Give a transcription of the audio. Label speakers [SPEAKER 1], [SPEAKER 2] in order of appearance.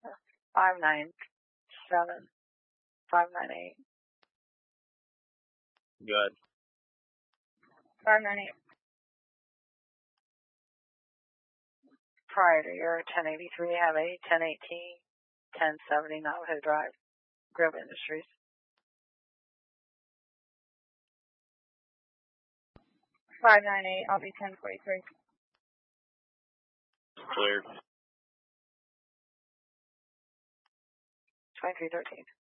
[SPEAKER 1] 597 598.
[SPEAKER 2] Good.
[SPEAKER 1] 598. Prior to your 1083, have a 1018, 1070 Navajo Drive, Grove Industries. 598, I'll be 1043.
[SPEAKER 2] Cleared.
[SPEAKER 1] 2313.